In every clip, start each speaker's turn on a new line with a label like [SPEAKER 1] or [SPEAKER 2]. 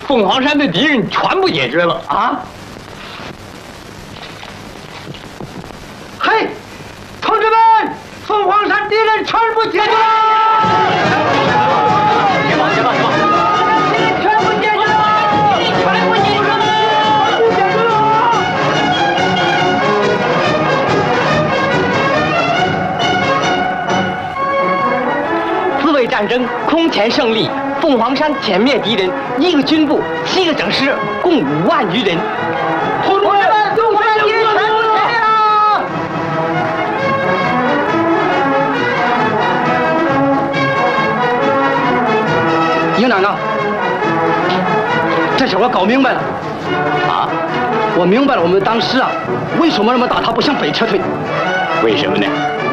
[SPEAKER 1] 凤凰山的敌人全部解决了啊！
[SPEAKER 2] 嘿，同志们，凤凰山敌人全部解决了！
[SPEAKER 1] 别跑，别跑，别跑！
[SPEAKER 2] 全部解决了！全部解决了！
[SPEAKER 1] 自卫战争空前胜利，凤凰山歼灭敌人，1个军部，7个整师，共5万余人。
[SPEAKER 2] 同志们，凤凰山敌人全部歼灭了！
[SPEAKER 3] 营长啊，这事我搞明白了。
[SPEAKER 1] 啊？
[SPEAKER 3] 我明白了，我们当时啊，为什么那么打他不向北撤退？
[SPEAKER 1] 为什么呢？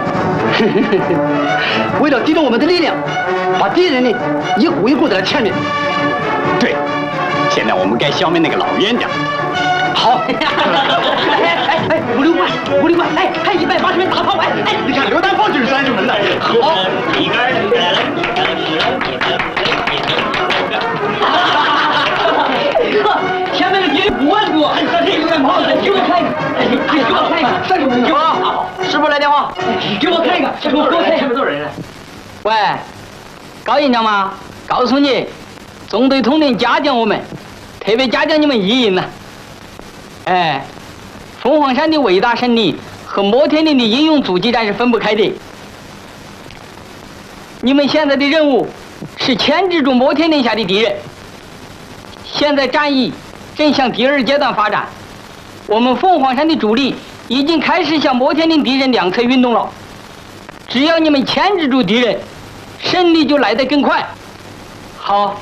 [SPEAKER 3] 为了集中我们的力量，把敌人呢一股一股的歼灭。
[SPEAKER 1] 对，现在我们该消灭那个老冤家。
[SPEAKER 3] 好。哎，568，哎，还180门大炮，哎，你看榴弹炮就是30门的。好。前面的敌人5万多，这榴弹炮，给我看一个，给我看一个，30门。好，师傅来电话，给我看一个，给我看一个。什么多人？喂，高营长吗？告诉你，中队统领嘉奖我们，特别嘉奖你们1营呢。哎，凤凰山的伟大胜利和摩天岭的英勇阻击战是分不开的。你们现在的任务是牵制住摩天岭下的敌人。现在战役正向第2阶段发展，我们凤凰山的主力已经开始向摩天岭敌人两侧运动了。只要你们牵制住敌人，胜利就来得更快。好。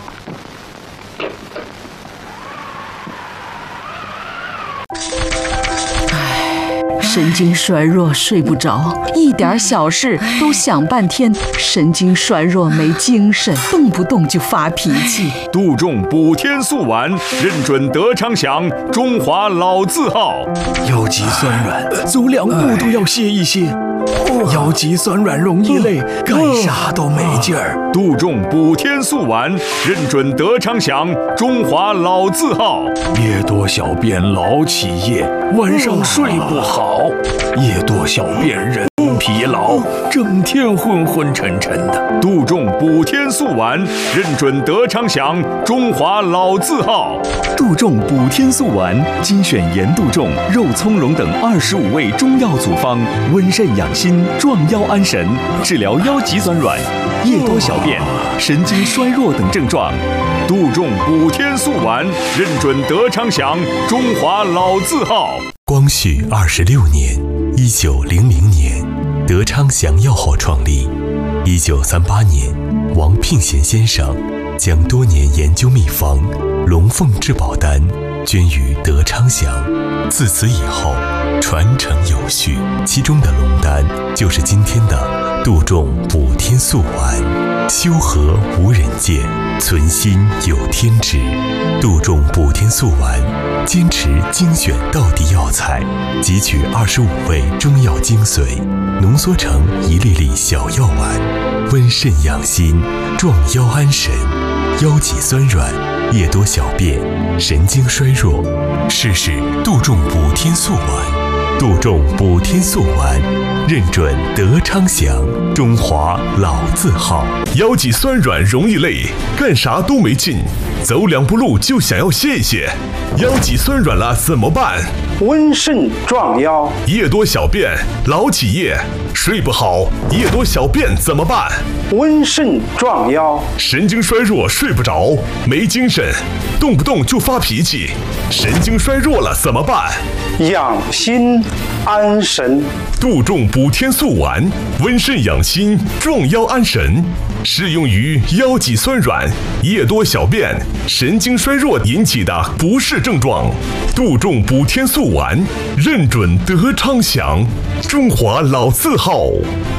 [SPEAKER 4] 神经衰弱，睡不着，一点小事都想半天，神经衰弱没精神，动不动就发脾气。
[SPEAKER 5] 杜仲补天素丸，认准德昌祥，中华老字号。
[SPEAKER 6] 腰肌酸软，走2步都要歇一歇。腰肌酸软容易累，干啥都没劲儿。
[SPEAKER 5] 杜仲补天素丸，认准德昌祥，中华老字号。
[SPEAKER 6] 夜多小便老起夜，晚上睡不好。夜多小便人疲劳，整天昏昏沉沉的。
[SPEAKER 5] 杜仲补天素丸，认准德昌祥，中华老字号。
[SPEAKER 7] 杜仲补天素丸，精选盐杜仲、肉苁蓉等25味中药组方，温肾养心，壮腰安神，治疗腰脊酸软、夜多小便、神经衰弱等症状。
[SPEAKER 5] 杜仲补天素丸，认准德昌祥，中华老字号。
[SPEAKER 8] 光绪26年，1900年，德昌祥药号创立。1938年，王聘贤先生将多年研究秘方龙凤至宝丹捐于德昌祥，自此以后传承有序，其中的龙丹就是今天的杜仲补天素丸。修和无人见，存心有天知。杜仲补天素丸坚持精选道地药材，汲取25味中药精髓，浓缩成一粒粒小药丸，温肾养心，壮腰安神，腰脊酸软，夜多小便，神经衰弱，试试杜仲补天素丸。杜仲补天素丸，认准德昌祥，中华老字号。
[SPEAKER 5] 腰脊酸软容易累，干啥都没劲，走2步路就想要歇一歇。腰脊酸软了怎么办？
[SPEAKER 2] 温肾壮腰。
[SPEAKER 5] 夜多小便，老起夜，睡不好，夜多小便怎么办？
[SPEAKER 2] 温肾壮腰。
[SPEAKER 5] 神经衰弱，睡不着，没精神，动不动就发脾气，神经衰弱了怎么办？
[SPEAKER 2] 养心安神。
[SPEAKER 5] 杜仲补天素丸，温肾养心，壮腰安神，适用于腰脊酸软、夜多小便、神经衰弱引起的不适症状。杜仲补天素丸，认准德昌祥，中华老字号。